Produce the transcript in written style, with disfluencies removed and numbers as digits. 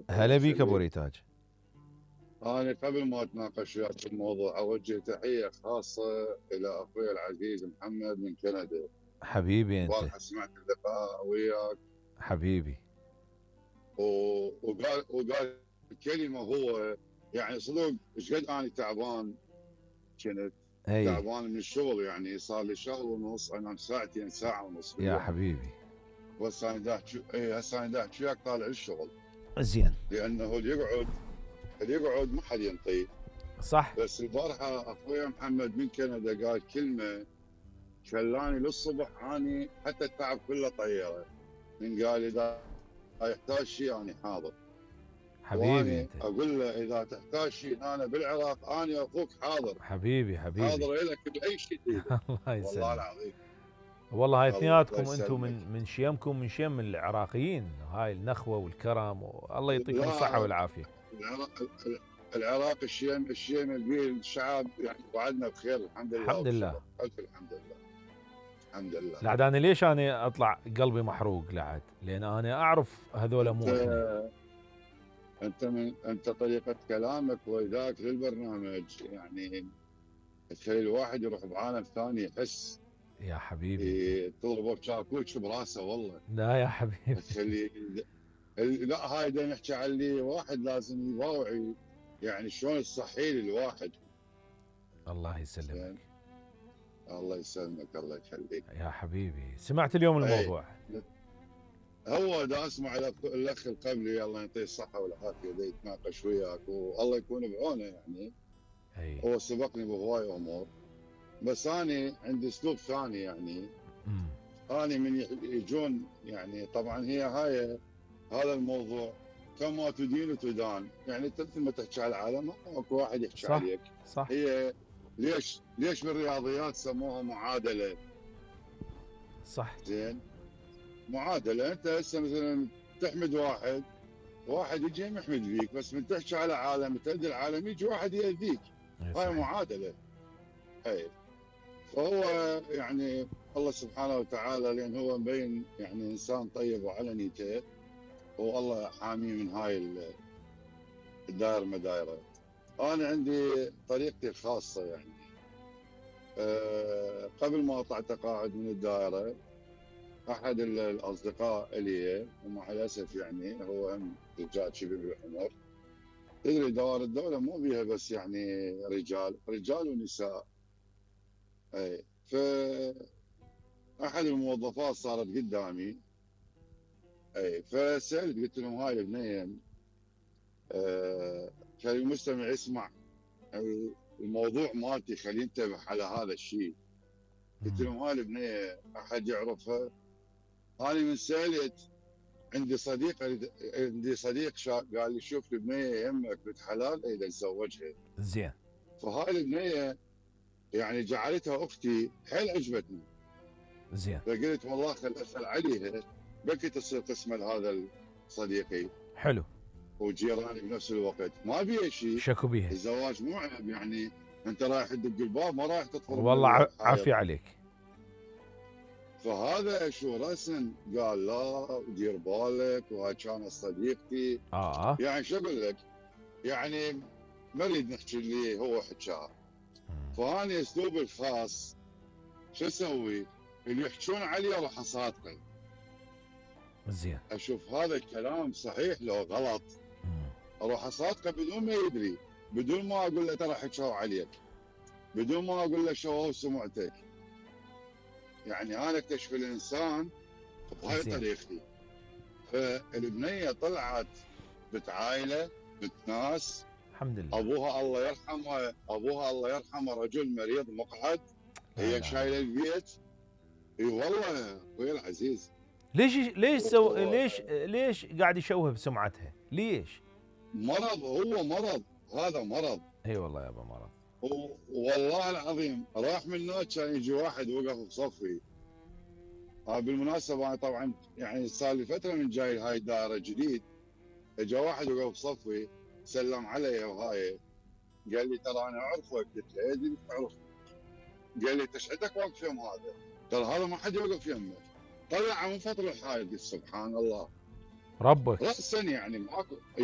هلا بيك ابو ريتاج. أنا قبل ما أتناقش وياك في الموضوع أوجه تحية خاصة إلى أخوي العزيز محمد من كندا. حبيبي انت. البارحة سمعت اللقاء وياك حبيبي. وقال كلمة هو يعني صدق ايش قد أنا تعبان كنت اي. تعبان من الشغل، يعني صار لي شهر ونص أنام ساعتين ساعة ونص في يا اليوم. حبيبي. وهسه أنا دا أحكي هسه أنا دا أحكي وياك طالع الشغل، زين. لأنه اللي يقعد ما حد ينطيه. صح. بس البارحة أخوي محمد من كندا قال كلمة خلاني للصبح اني حتى التعب كله طيره. من قال اذا يحتاج شيء انا حاضر، حبيبي واني انت. اقول له اذا تحتاج شيء انا بالعراق انا اخوك حاضر، حبيبي حبيبي. حاضر لك باي شيء تريده. الله والله يسلمك. العظيم. والله هاي الله اثنيناتكم انتم يسلمك. من شيمكم من شيم العراقيين، هاي النخوه والكرم، والله يعطيكم الصحه لا، والعافيه. العراق العراق الشيم البيه الشعب يعني وعدنا بخير الحمد لله الحمد لله. وبشكر الف الحمد لله. الحمد لله. لعد انا ليش انا اطلع قلبي محروق لعد؟ لان انا اعرف هذول انت مو احنا. انت طريقه كلامك وذاك للبرنامج يعني تخلي الواحد يروح بعالم ثاني يحس. يا حبيبي انت. تضربه بشاكوش براسه والله. لا يا حبيبي. تخلي لا، هاي دا نحكي على اللي واحد لازم يواعي، يعني شلون الصحي للواحد. الله يسلمك. زين. الله يسلمك الله يخليك. يا حبيبي سمعت اليوم اي، الموضوع. هو دا اسمع الاخ القبلي الله يعطيه الصحه والعافيه دا يتناقش وياك والله يكون بعونه يعني. اي. هو سبقني بهواي امور، بس انا عندي اسلوب ثاني يعني. امم. انا من يجون يعني طبعا هي هاي هذا الموضوع كما تدين تدان، يعني انت مثل ما تحكي على العالم اكو واحد يحكي صح. عليك. صح. هي ليش بالرياضيات سموها معادله؟ صح. زين، معادله. انت هسه مثلا تحمد واحد يجي يحمد فيك، بس من تحكي على عالم تأذي العالم يجي واحد يأذيك. اي هاي صحيح. معادله. هاي فهو يعني الله سبحانه وتعالى لان هو مبين يعني انسان طيب وعلى نيته، والله حاميه من هاي الدائره مدايره. انا عندي طريقتي الخاصه يعني. قبل ما اطلع تقاعد من الدائره، احد الاصدقاء لي ومع الاسف يعني هو هم رجال شبه بالعمر. تدري دوائر الدوله مو بيها بس يعني رجال ونساء. اي، فاحد الموظفات صارت قدامي. اي، فسالت قلت لهم هاي البنيه، كان المستمع يسمع الموضوع مالتي خليه ينتبه على هذا الشيء. قلت امم. لهم هاي البنيه احد يعرفها؟ انا من سالت عندي صديق قال لي شوف البنيه يمك بنت حلال اذا تزوجها. زين. فهاي البنيه يعني جعلتها اختي حيل عجبتني. زين. فقلت والله خل اسال عليها، بلكي تصير قسمه لهذا صديقي حلو. وجيراني بنفس الوقت ما بيها شيء. شكو بيها. الزواج مو عيب يعني، انت رايح تدق الباب ما رايح تدخل من والله الحائط. عافية عليك. فهذا شو رسم قال لا دير بالك، وهاي كانت صديقتي. اه. يعني شو اقول لك، يعني ما اريد نحكي اللي هو حكاها. مم. فاني اسلوبي الخاص شو اسوي؟ اللي يحكون علي راح اصادقه، زين. اشوف هذا الكلام صحيح لو غلط، مم. اروح اصادقه بدون ما يدري، بدون ما اقول له ترى حكوا عليك، بدون ما اقول له شو سمعتك. يعني انا اكتشف الانسان بهاي زين. طريقتي. فالبنيه طلعت بنت عائله، بنت ناس. الحمد لله. ابوها الله يرحمه رجل مريض مقعد، لا هي لا. شايله البيت. اي والله اخوي العزيز. ليش قاعد يشوه بسمعتها؟ ليش؟ هو مرض، هذا مرض. اي والله يا ابو مرض. والله العظيم راح من هناك كان يجي واحد وقف بصفي. بالمناسبه انا طبعا يعني صار لي فتره من جاي هاي الدائره جديد. اجى واحد وقف بصفي سلم علي وهاي، قال لي ترى انا اعرفك. قلت له ايدي تعرف؟ قال لي انت ايش عندك واقف يم هذا؟ ترى هذا ما حد يوقف يمه. طلع من فضل الحائط. قلت سبحان الله. ربك. راسا يعني ماكو.